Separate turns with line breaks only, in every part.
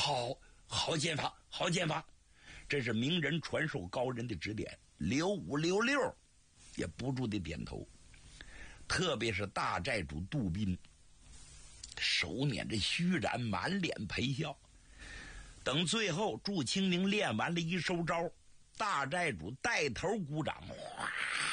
好剑法，好剑法。这是名人传授高人的指点。刘五、刘六也不住地点头。特别是大寨主杜宾，手捻着虚髯，满脸陪笑。等最后祝清明练完了一收招，大寨主带头鼓掌，哗，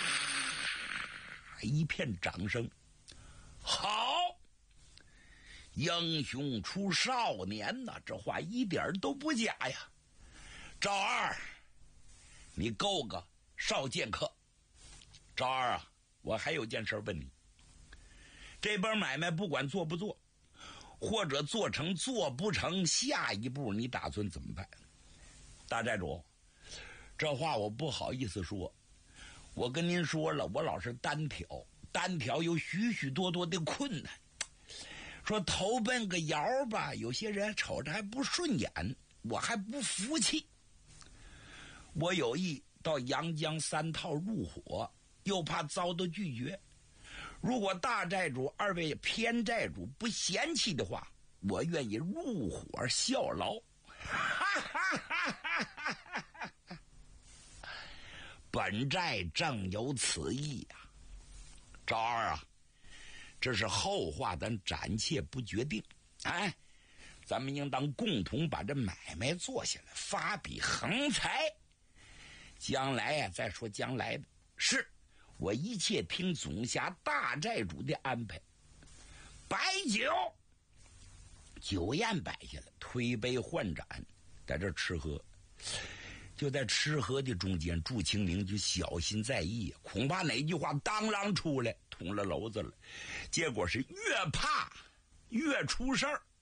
一片掌声。好，英雄出少年呐，这话一点都不假呀。赵二，你够个少剑客。赵二啊，我还有件事问你，这帮买卖不管做不做，或者做成做不成，下一步你打算怎么办？大寨主，这话我不好意思说，我跟您说了，我老是单挑有许许多多的困难。说投奔个窑吧，有些人瞅着还不顺眼，我还不服气。我有意到阳江三套入伙，又怕遭到拒绝。如果大寨主二位偏寨主不嫌弃的话，我愿意入伙效劳。本寨正有此意啊。赵二啊，这是后话，咱暂且不决定。哎，咱们应当共同把这买卖做下来，发笔横财。将来啊，再说将来的是，我一切听总辖大寨主的安排。摆酒，酒宴摆下来，推杯换盏，在这吃喝。就在吃喝的中间，祝清明就小心在意，恐怕哪句话当啷出来捅了篓子了。结果是越怕越出事儿。